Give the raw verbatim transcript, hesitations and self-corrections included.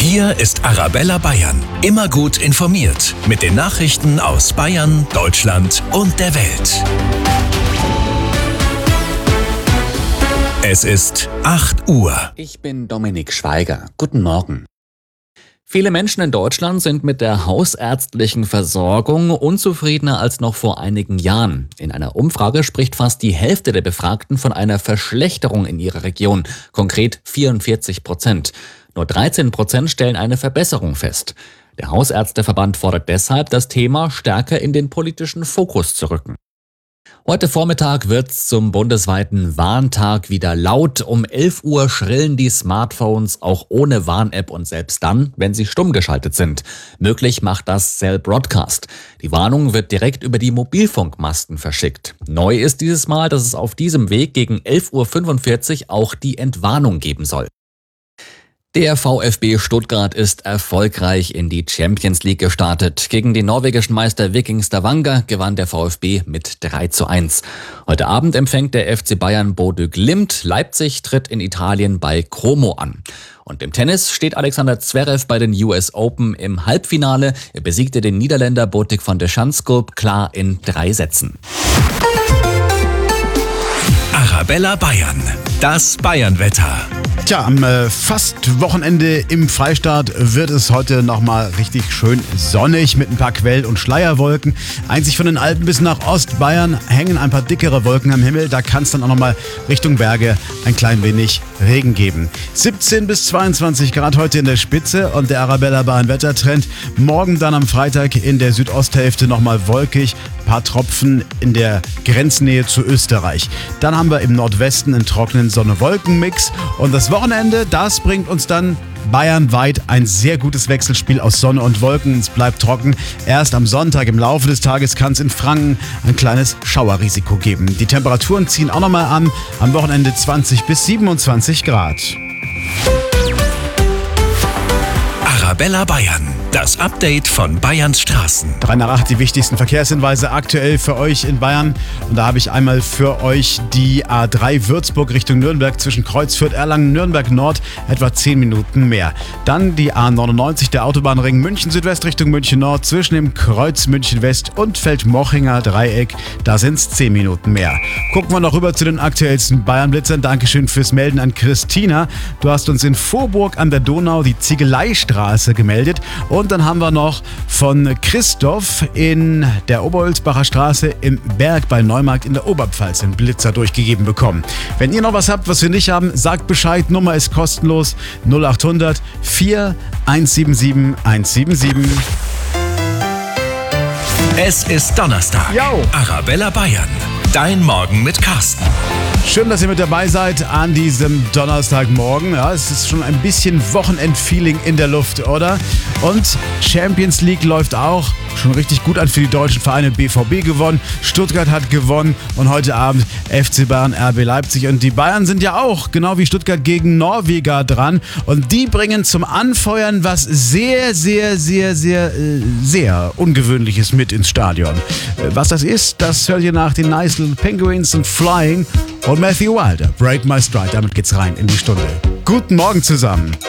Hier ist Arabella Bayern. Immer gut informiert mit den Nachrichten aus Bayern, Deutschland und der Welt. Es ist acht Uhr. Ich bin Dominik Schweiger. Guten Morgen. Viele Menschen in Deutschland sind mit der hausärztlichen Versorgung unzufriedener als noch vor einigen Jahren. In einer Umfrage spricht fast die Hälfte der Befragten von einer Verschlechterung in ihrer Region, konkret vierundvierzig Prozent. Nur dreizehn Prozent stellen eine Verbesserung fest. Der Hausärzteverband fordert deshalb, das Thema stärker in den politischen Fokus zu rücken. Heute Vormittag wird's zum bundesweiten Warntag wieder laut. Um elf Uhr schrillen die Smartphones auch ohne Warn-App und selbst dann, wenn sie stumm geschaltet sind. Möglich macht das Cell Broadcast. Die Warnung wird direkt über die Mobilfunkmasten verschickt. Neu ist dieses Mal, dass es auf diesem Weg gegen elf Uhr fünfundvierzig auch die Entwarnung geben soll. Der VfB Stuttgart ist erfolgreich in die Champions League gestartet. Gegen den norwegischen Meister Viking Stavanger gewann der VfB mit drei zu eins. Heute Abend empfängt der F C Bayern Bodø Glimt. Leipzig tritt in Italien bei Como an. Und im Tennis steht Alexander Zverev bei den U S Open im Halbfinale. Er besiegte den Niederländer Botic van der Zandschulp klar in drei Sätzen. Arabella Bayern. Das Bayernwetter. Tja, am äh, fast Wochenende im Freistaat wird es heute nochmal richtig schön sonnig mit ein paar Quell- und Schleierwolken. Einzig von den Alpen bis nach Ostbayern hängen ein paar dickere Wolken am Himmel. Da kann es dann auch nochmal Richtung Berge ein klein wenig Regen geben. siebzehn bis zweiundzwanzig Grad heute in der Spitze und der Arabella Bayern Wettertrend. Morgen dann am Freitag in der Südosthälfte nochmal wolkig. Ein paar Tropfen in der Grenznähe zu Österreich. Dann haben wir im Nordwesten einen trockenen Sonne-Wolken-Mix. Und das Wochenende, das bringt uns dann bayernweit ein sehr gutes Wechselspiel aus Sonne und Wolken. Es bleibt trocken. Erst am Sonntag im Laufe des Tages kann es in Franken ein kleines Schauerrisiko geben. Die Temperaturen ziehen auch nochmal an. Am Wochenende zwanzig bis siebenundzwanzig Grad. Arabella Bayern. Das Update von Bayerns Straßen. drei nach acht, die wichtigsten Verkehrshinweise aktuell für euch in Bayern. Und da habe ich einmal für euch die A drei Würzburg Richtung Nürnberg zwischen Kreuzfürth, Erlangen, Nürnberg Nord, etwa zehn Minuten mehr. Dann die A neunundneunzig, der Autobahnring München Südwest Richtung München Nord zwischen dem Kreuz München West und Feldmochinger Dreieck. Da sind es zehn Minuten mehr. Gucken wir noch rüber zu den aktuellsten Bayernblitzern. Dankeschön fürs Melden an Christina. Du hast uns in Vorburg an der Donau die Ziegeleistraße gemeldet. Und dann haben wir noch von Christoph in der Oberholzbacher Straße im Berg bei Neumarkt in der Oberpfalz einen Blitzer durchgegeben bekommen. Wenn ihr noch was habt, was wir nicht haben, sagt Bescheid. Nummer ist kostenlos null acht hundert vier eins sieben sieben eins sieben sieben. Es ist Donnerstag. Yo. Arabella Bayern. Dein Morgen mit Carsten. Schön, dass ihr mit dabei seid an diesem Donnerstagmorgen. Ja, es ist schon ein bisschen Wochenend-Feeling in der Luft, oder? Und Champions League läuft auch schon richtig gut an für die deutschen Vereine. B V B gewonnen, Stuttgart hat gewonnen und heute Abend F C Bayern, R B Leipzig. Und die Bayern sind ja auch, genau wie Stuttgart, gegen Norweger dran. Und die bringen zum Anfeuern was sehr, sehr, sehr, sehr, sehr Ungewöhnliches mit ins Stadion. Was das ist, das hört ihr nach den Nice Little Penguins und Flying und Matthew Wilder. Break My Stride, damit geht's rein in die Stunde. Guten Morgen zusammen.